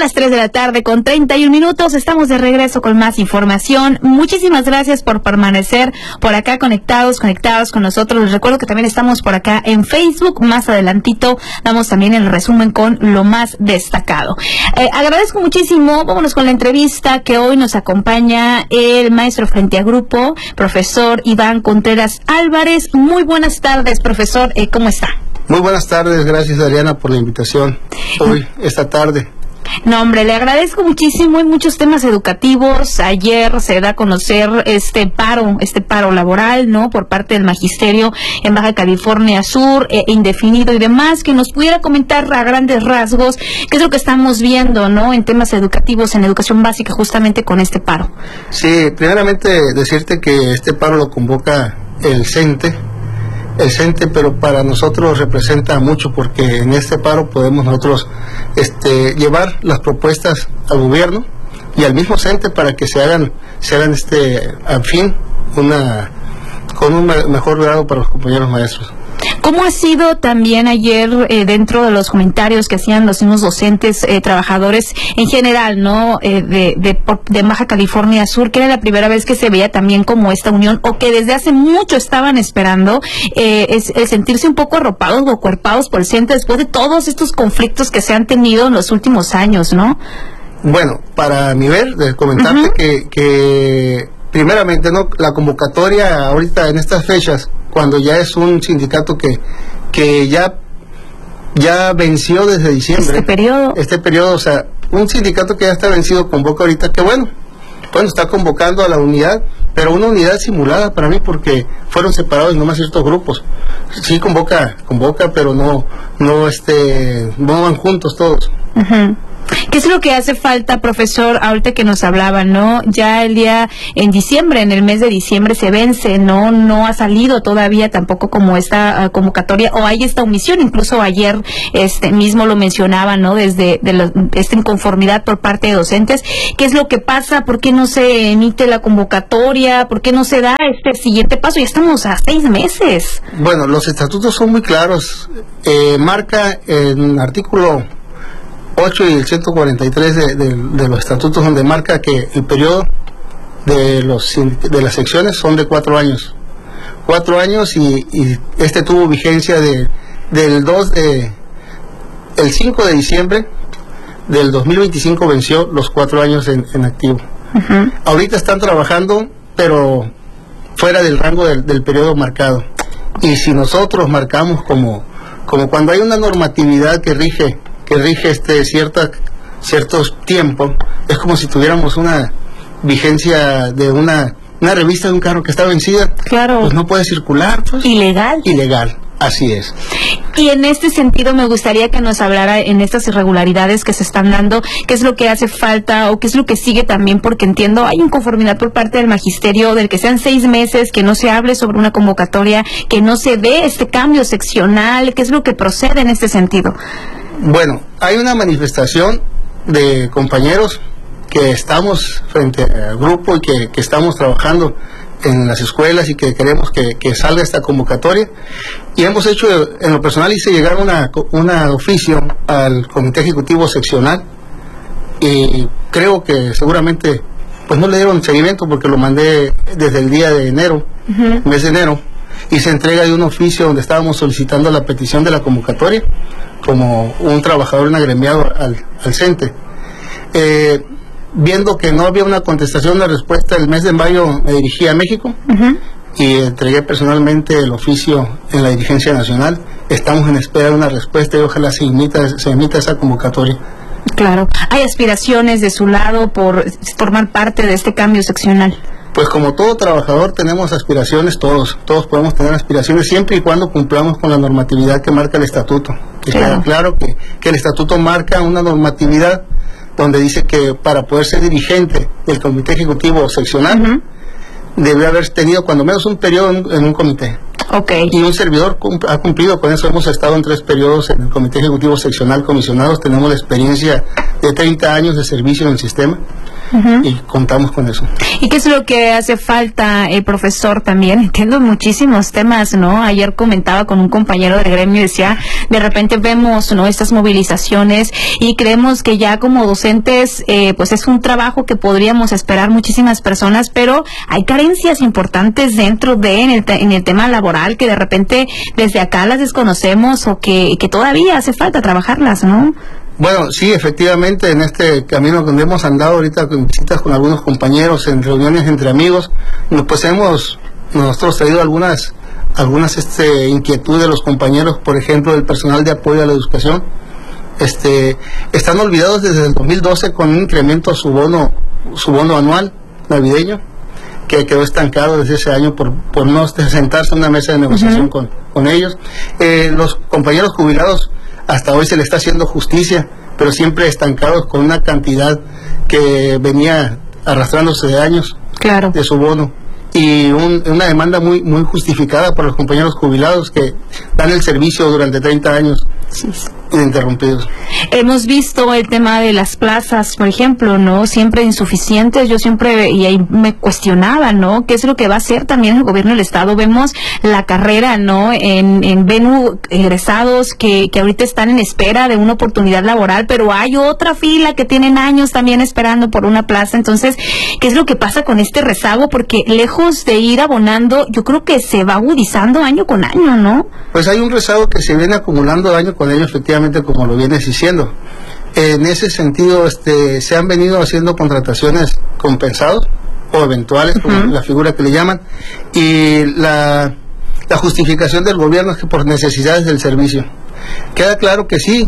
las 3 de la tarde con 31 minutos. Estamos de regreso con más información. Muchísimas gracias por permanecer por acá conectados con nosotros. Les recuerdo que también estamos por acá en Facebook. Más adelantito damos también el resumen con lo más destacado. Agradezco muchísimo. Vámonos con la entrevista que hoy nos acompaña el maestro frente a grupo, profesor Iván Contreras Álvarez. Muy buenas tardes, profesor. ¿Cómo está? Muy buenas tardes, gracias Adriana por la invitación hoy, esta tarde. No, hombre, le agradezco muchísimo. Hay muchos temas educativos. Ayer se da a conocer este paro laboral, ¿no? Por parte del magisterio en Baja California Sur, indefinido y demás, que nos pudiera comentar a grandes rasgos qué es lo que estamos viendo, ¿no? En temas educativos, en educación básica, justamente con este paro. Sí, primeramente decirte que este paro lo convoca el CENTE, pero para nosotros representa mucho porque en este paro podemos nosotros llevar las propuestas al gobierno y al mismo CENTE para que se hagan al fin con un mejor grado para los compañeros maestros. ¿Cómo ha sido también ayer dentro de los comentarios que hacían los mismos docentes, trabajadores en general, ¿no? De Baja California Sur, que era la primera vez que se veía también como esta unión, o que desde hace mucho estaban esperando es sentirse un poco arropados o acuerpados por el CENTE después de todos estos conflictos que se han tenido en los últimos años, ¿no? Bueno, para mi ver, comentarte que primeramente, ¿no? La convocatoria ahorita en estas fechas, cuando ya es un sindicato que ya venció desde diciembre. Este periodo, o sea, un sindicato que ya está vencido convoca ahorita, que bueno, está convocando a la unidad, pero una unidad simulada para mí porque fueron separados nomás ciertos grupos. Sí convoca, pero no van juntos todos. Uh-huh. ¿Qué es lo que hace falta, profesor, ahorita que nos hablaban, ¿no? Ya el día en diciembre, en el mes de diciembre se vence, no ha salido todavía tampoco como esta convocatoria, o hay esta omisión, incluso ayer mismo lo mencionaba, ¿no? Desde esta inconformidad por parte de docentes. ¿Qué es lo que pasa? ¿Por qué no se emite la convocatoria? ¿Por qué no se da este siguiente paso? Ya estamos a 6 meses. Bueno, los estatutos son muy claros. Marca en artículo 8 y el 143 de los estatutos, donde marca que el periodo de las secciones son de 4 años. 4 años y tuvo vigencia el 5 de diciembre del 2025 venció los 4 años en activo. Uh-huh. Ahorita están trabajando, pero fuera del rango del periodo marcado. Y si nosotros marcamos como cuando hay una normatividad que rige ciertos tiempos, es como si tuviéramos una vigencia de una revista de un carro que está vencida. Claro. Pues no puede circular. Pues. Ilegal, así es. Y en este sentido me gustaría que nos hablara en estas irregularidades que se están dando, qué es lo que hace falta o qué es lo que sigue también, porque entiendo hay inconformidad por parte del magisterio del que sean 6 meses, que no se hable sobre una convocatoria, que no se dé este cambio seccional, qué es lo que procede en este sentido. Bueno, hay una manifestación de compañeros que estamos frente al grupo y que estamos trabajando en las escuelas y que queremos que salga esta convocatoria, y hemos hecho, en lo personal hice llegar una oficio al Comité Ejecutivo Seccional, y creo que seguramente pues no le dieron seguimiento porque lo mandé desde el día de enero, uh-huh. Mes de enero, y se entrega de un oficio donde estábamos solicitando la petición de la convocatoria como un trabajador agremiado al CENTE. Viendo que no había una contestación, una respuesta, el mes de mayo me dirigí a México, uh-huh. Y entregué personalmente el oficio en la dirigencia nacional. Estamos en espera de una respuesta y ojalá se emita esa convocatoria. Claro. ¿Hay aspiraciones de su lado por formar parte de este cambio seccional? Pues como todo trabajador tenemos aspiraciones, todos podemos tener aspiraciones siempre y cuando cumplamos con la normatividad que marca el estatuto. Claro que el estatuto marca una normatividad donde dice que para poder ser dirigente del Comité Ejecutivo Seccional, uh-huh. Debe haber tenido cuando menos un periodo en un comité. Okay. Y un servidor ha cumplido con eso. Hemos estado en 3 periodos en el Comité Ejecutivo Seccional comisionados. Tenemos la experiencia de 30 años de servicio en el sistema. y contamos con eso. ¿Y qué es lo que hace falta, profesor, también? Entiendo muchísimos temas, ¿no? Ayer comentaba con un compañero del gremio y decía, de repente vemos, ¿no?, estas movilizaciones y creemos que ya como docentes, pues es un trabajo que podríamos esperar muchísimas personas, pero hay carencias importantes dentro de, en el tema laboral, que de repente desde acá las desconocemos o que todavía hace falta trabajarlas, ¿no? Bueno, sí, efectivamente, en este camino donde hemos andado ahorita con visitas con algunos compañeros, en reuniones entre amigos, pues hemos nosotros traído algunas inquietudes de los compañeros, por ejemplo, del personal de apoyo a la educación. Están olvidados desde el 2012 con un incremento a su bono anual navideño, que quedó estancado desde ese año por no sentarse en una mesa de negociación con ellos. Los compañeros jubilados, hasta hoy se le está haciendo justicia, pero siempre estancados con una cantidad que venía arrastrándose de años, claro, de su bono. Y una demanda muy justificada por los compañeros jubilados que dan el servicio durante 30 años. Sí. Ininterrumpidos. Hemos visto el tema de las plazas, por ejemplo, ¿no? Siempre insuficientes. Yo siempre, y ahí me cuestionaba, ¿no?, ¿qué es lo que va a hacer también el gobierno del estado? Vemos la carrera, ¿no?, en Venu, egresados que ahorita están en espera de una oportunidad laboral, pero hay otra fila que tienen años también esperando por una plaza. Entonces, ¿qué es lo que pasa con este rezago? Porque lejos de ir abonando, yo creo que se va agudizando año con año, ¿no? Pues hay un rezago que se viene acumulando año con año, efectivamente, como lo vienes diciendo. En ese sentido, se han venido haciendo contrataciones compensados o eventuales, como la figura que le llaman, y la justificación del gobierno es que por necesidades del servicio. Queda claro que sí,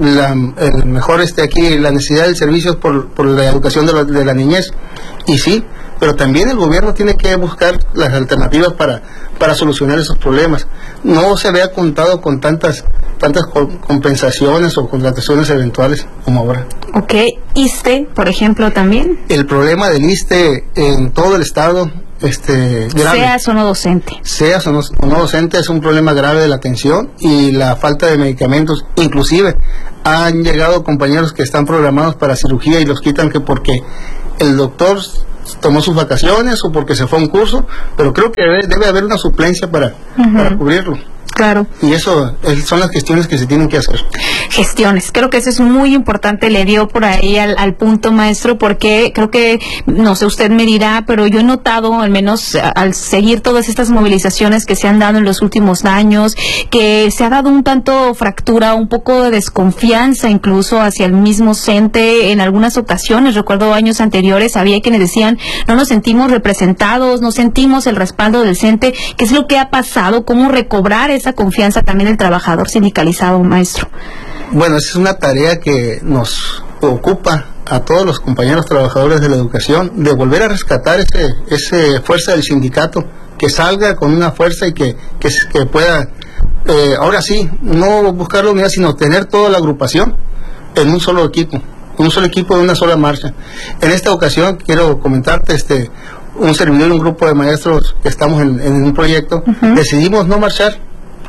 el mejor aquí, la necesidad del servicio es por la educación de la niñez, y sí, pero también el gobierno tiene que buscar las alternativas para solucionar esos problemas. No se vea contado con tantas compensaciones o contrataciones eventuales como ahora. Ok, ISSSTE, por ejemplo, también. El problema del ISSSTE en todo el estado, grave. Seas o no docente. Seas o no docente, es un problema grave de la atención y la falta de medicamentos. Inclusive han llegado compañeros que están programados para cirugía y los quitan que porque el doctor tomó sus vacaciones o porque se fue a un curso, pero creo que debe haber una suplencia para cubrirlo. Claro. Y eso son las gestiones que se tienen que hacer. Gestiones, creo que eso es muy importante, le dio por ahí al punto, maestro, porque creo que, no sé, usted me dirá, pero yo he notado, al menos al seguir todas estas movilizaciones que se han dado en los últimos años, que se ha dado un tanto fractura, un poco de desconfianza incluso hacia el mismo CENTE en algunas ocasiones. Recuerdo años anteriores, había quienes decían, no nos sentimos representados, no sentimos el respaldo del CENTE. ¿Qué es lo que ha pasado? ¿Cómo recobrar esa confianza también del trabajador sindicalizado, maestro? Bueno, esa es una tarea que nos ocupa a todos los compañeros trabajadores de la educación, de volver a rescatar ese fuerza del sindicato, que salga con una fuerza y que pueda, ahora sí, no buscar la unidad, sino tener toda la agrupación en un solo equipo de una sola marcha. En esta ocasión quiero comentarte, un servidor y un grupo de maestros que estamos en un proyecto, decidimos no marchar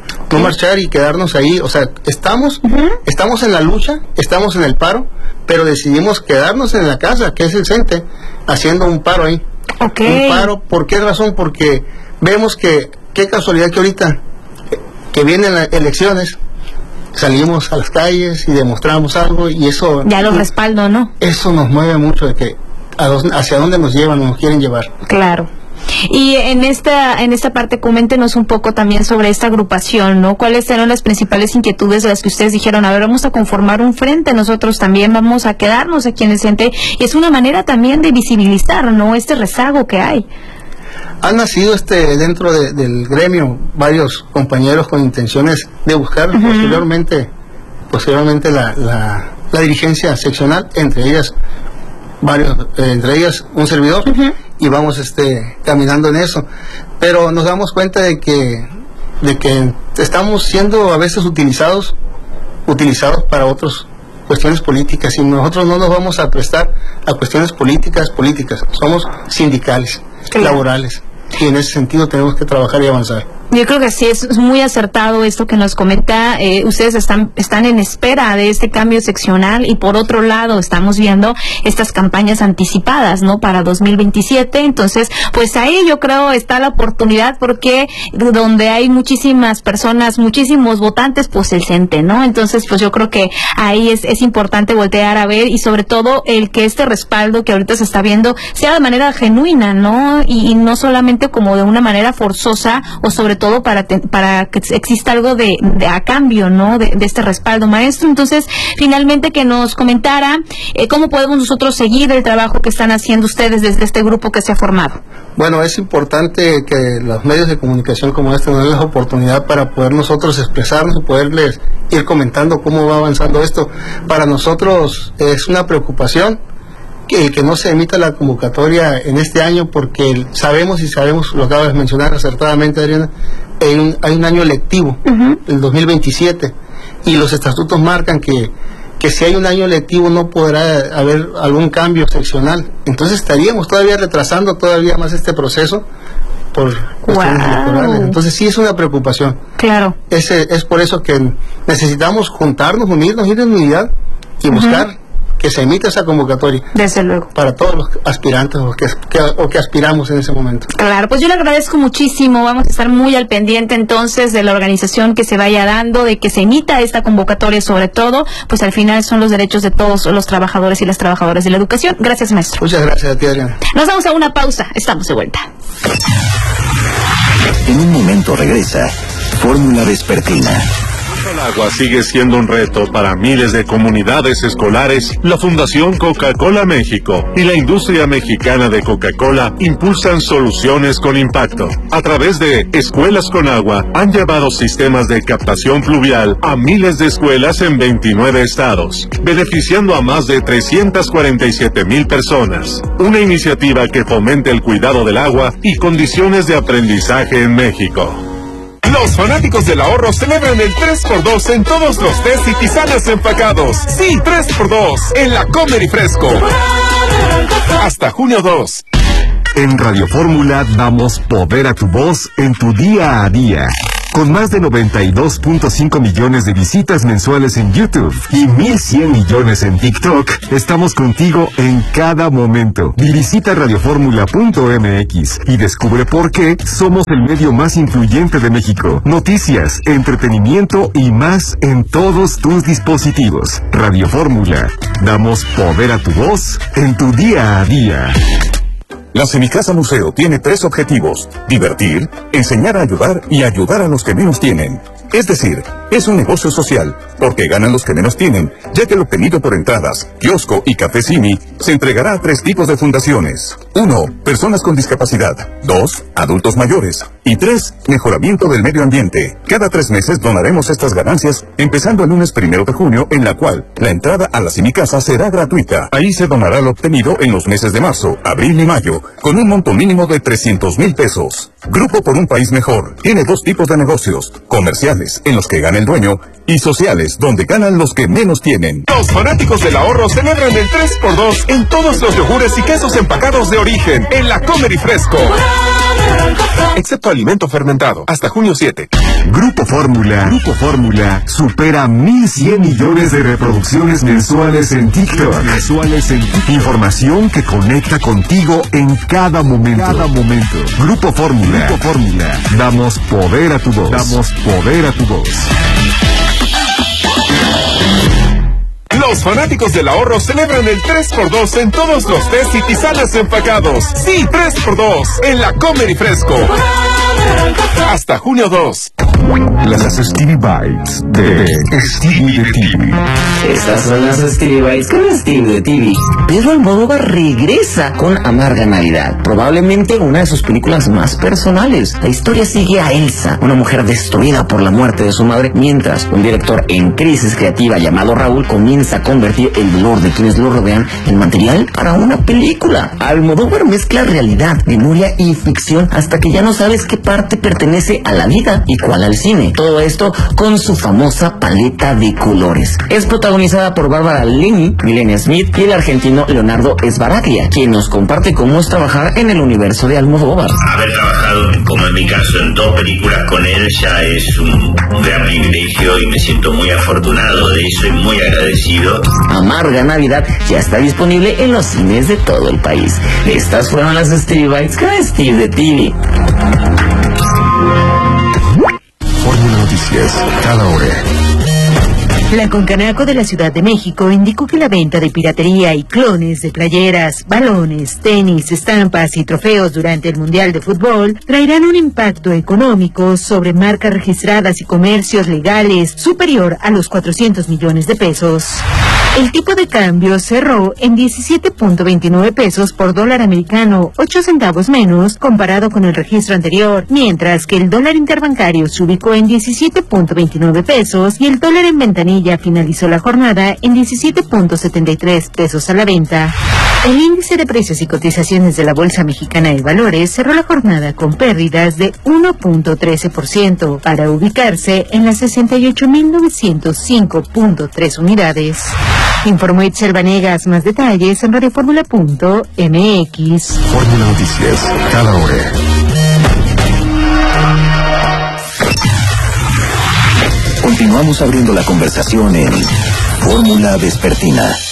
y quedarnos ahí. O sea, estamos en la lucha, estamos en el paro, pero decidimos quedarnos en la casa, que es el CENTE, haciendo un paro ahí. Un paro, ¿por qué razón? Porque vemos que, qué casualidad que ahorita, que vienen las elecciones, salimos a las calles y demostramos algo, y eso... Ya lo respaldo, ¿no? Eso nos mueve mucho, de que hacia dónde nos llevan o nos quieren llevar. Claro. Y en esta parte, coméntenos un poco también sobre esta agrupación, ¿no? ¿Cuáles eran las principales inquietudes de las que ustedes dijeron, a ver, vamos a conformar un frente, nosotros también vamos a quedarnos aquí en el CENTE? Y es una manera también de visibilizar, ¿no?, este rezago que hay. Han nacido dentro del gremio varios compañeros con intenciones de buscar posteriormente la dirigencia seccional, entre ellas un servidor, y vamos caminando en eso, pero nos damos cuenta de que estamos siendo a veces utilizados para otras cuestiones políticas, y nosotros no nos vamos a prestar a cuestiones políticas, somos sindicales, laborales, y en ese sentido tenemos que trabajar y avanzar. Yo creo que sí, es muy acertado esto que nos comenta. Ustedes están en espera de este cambio seccional y por otro lado estamos viendo estas campañas anticipadas, ¿no? Para 2027. Entonces, pues ahí yo creo está la oportunidad porque donde hay muchísimas personas, muchísimos votantes, pues el CENTE, ¿no? Entonces, pues yo creo que ahí es importante voltear a ver y sobre todo el que este respaldo que ahorita se está viendo sea de manera genuina, ¿no? Y no solamente como de una manera forzosa o sobre todo para que exista algo de a cambio, ¿no? De este respaldo, maestro. Entonces, finalmente que nos comentara cómo podemos nosotros seguir el trabajo que están haciendo ustedes desde este grupo que se ha formado. Bueno, es importante que los medios de comunicación como este nos den la oportunidad para poder nosotros expresarnos y poderles ir comentando cómo va avanzando esto. Para nosotros es una preocupación que no se emita la convocatoria en este año porque sabemos, lo acabas de mencionar acertadamente, Adriana, hay un año lectivo, el 2027, y los estatutos marcan que si hay un año lectivo no podrá haber algún cambio seccional. Entonces estaríamos todavía retrasando todavía más este proceso por cuestiones electorales. Entonces sí es una preocupación. Claro. Es por eso que necesitamos juntarnos, unirnos, ir en unidad y buscar que se emita esa convocatoria. Desde luego. Para todos los aspirantes o que aspiramos en ese momento. Claro, pues yo le agradezco muchísimo. Vamos a estar muy al pendiente entonces de la organización que se vaya dando, de que se emita esta convocatoria, sobre todo, pues al final son los derechos de todos los trabajadores y las trabajadoras de la educación. Gracias, maestro. Muchas gracias a ti, Adriana. Nos vamos a una pausa. Estamos de vuelta. En un momento regresa Fórmula Vespertina. El agua sigue siendo un reto para miles de comunidades escolares. La Fundación Coca-Cola México y la industria mexicana de Coca-Cola impulsan soluciones con impacto. A través de Escuelas con Agua, han llevado sistemas de captación pluvial a miles de escuelas en 29 estados, beneficiando a más de 347,000 personas. Una iniciativa que fomenta el cuidado del agua y condiciones de aprendizaje en México. Los fanáticos del ahorro celebran el 3x2 en todos los tés y tisanas empacados. Sí, 3x2 en la Comer y Fresco. Hasta junio 2. En Radio Fórmula damos poder a tu voz en tu día a día. Con más de 92.5 millones de visitas mensuales en YouTube y 1,100 millones en TikTok, estamos contigo en cada momento. Visita radioformula.mx y descubre por qué somos el medio más influyente de México. Noticias, entretenimiento y más en todos tus dispositivos. Radio Fórmula. Damos poder a tu voz en tu día a día. La Semicasa Museo tiene 3 objetivos: divertir, enseñar a ayudar y ayudar a los que menos tienen. Es decir, es un negocio social, porque ganan los que menos tienen, ya que lo obtenido por entradas, kiosco y café Simi se entregará a 3 tipos de fundaciones. 1. Personas con discapacidad. 2. Adultos mayores. Y 3. Mejoramiento del medio ambiente. Cada 3 meses donaremos estas ganancias, empezando el lunes 1 de junio, en la cual la entrada a la Semicasa será gratuita. Ahí se donará lo obtenido en los meses de marzo, abril y mayo, con un monto mínimo de 300,000 pesos. Grupo por un País Mejor tiene 2 tipos de negocios: comerciales, en los que gana el dueño, y sociales, donde ganan los que menos tienen. Los fanáticos del ahorro celebran el 3x2 en todos los yogures y quesos empacados de origen, en la Comer y Fresco. Excepto alimento fermentado, hasta junio 7. Grupo Fórmula supera 1,100 millones de reproducciones mensuales en TikTok. Información que conecta contigo en cada momento. Grupo Fórmula. Damos poder a tu voz. Los fanáticos del ahorro celebran el 3x2 en todos los tés y tisanas empacados. Sí, 3x2 en la Comer y Fresco. Hasta junio 2. Las Stevie Bites de Stevie de TV. Estas son las Stevie Bites con Stevie de TV. Pedro Almodóvar regresa con Amarga Navidad, probablemente una de sus películas más personales. La historia sigue a Elsa, una mujer destruida por la muerte de su madre, mientras un director en crisis creativa llamado Raúl comienza a convertir el dolor de quienes lo rodean en material para una película. Almodóvar mezcla realidad, memoria y ficción hasta que ya no sabes qué parte pertenece a la vida y cuál al cine. Todo esto con su famosa paleta de colores. Es protagonizada por Bárbara Linney, Milena Smith y el argentino Leonardo Sbaraglia, quien nos comparte cómo es trabajar en el universo de Almodóvar. Haber trabajado, como en mi caso, en 2 películas con él ya es un gran privilegio y me siento muy afortunado de eso y muy agradecido. Amarga Navidad ya está disponible en los cines de todo el país. Estas fueron las Stevie Bites con Steve de TV. Fórmula Noticias, cada hora. La Concanaco de la Ciudad de México indicó que la venta de piratería y clones de playeras, balones, tenis, estampas y trofeos durante el Mundial de Fútbol traerán un impacto económico sobre marcas registradas y comercios legales superior a los 400 millones de pesos. El tipo de cambio cerró en 17.29 pesos por dólar americano, 8 centavos menos comparado con el registro anterior, mientras que el dólar interbancario se ubicó en 17.29 pesos y el dólar en ventanilla finalizó la jornada en 17.73 pesos a la venta. El índice de precios y cotizaciones de la Bolsa Mexicana de Valores cerró la jornada con pérdidas de 1.13% para ubicarse en las 68.905.3 unidades. Informó Itzel Vanegas. Más detalles en radioformula.mx. Fórmula Noticias, cada hora. Continuamos abriendo la conversación en Fórmula Vespertina.